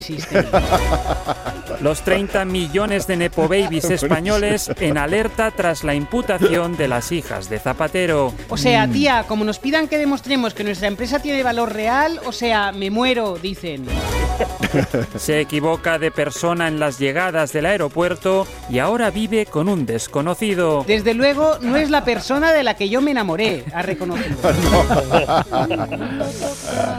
existen. Los 30 millones de nepo babies españoles en alerta tras la imputación de las hijas de Zapatero. O sea, tía, como nos pidan que demostremos que nuestra empresa tiene valor real, o sea, me muero, dicen. Se equivoca de persona en las llegadas del aeropuerto y ahora vive con un desconocido. Desde luego, no es la persona de la que yo me enamoré, ha reconocido.